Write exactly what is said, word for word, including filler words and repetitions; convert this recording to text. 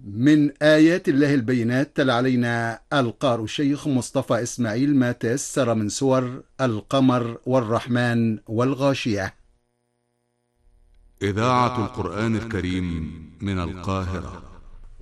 من آيات الله البينات تلا علينا القارئ الشيخ مصطفى إسماعيل ما تيسر من سور القمر والرحمن والغاشية. إذاعة القرآن الكريم من القاهرة.